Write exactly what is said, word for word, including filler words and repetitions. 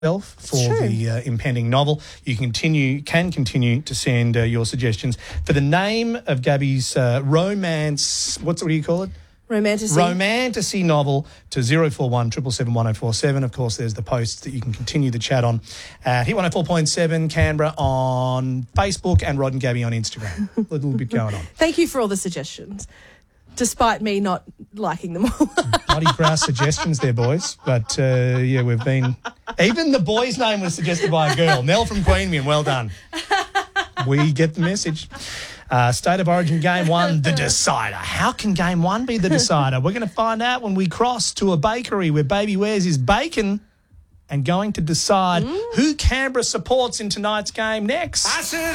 yourself for True. the uh, impending novel. You can continue can continue to send uh, your suggestions for the name of Gabby's uh, romance. What's what do you call it? Romantasy. Romantasy novel to zero four one seven seven one zero four seven. Of course, there's the posts that you can continue the chat on at Hit one oh four point seven Canberra on Facebook and Rod and Gabby on Instagram. A little bit going on. Thank you for all the suggestions, despite me not liking them all. Bloody grass suggestions there, boys. But, uh, yeah, we've been... Even the boy's name was suggested by a girl. Nell from Queanbeyan, well done. We get the message. Uh, State of Origin Game one, the decider. How can Game one be the decider? We're going to find out when we cross to a bakery where Baby wears his bacon and going to decide mm. who Canberra supports in tonight's game next.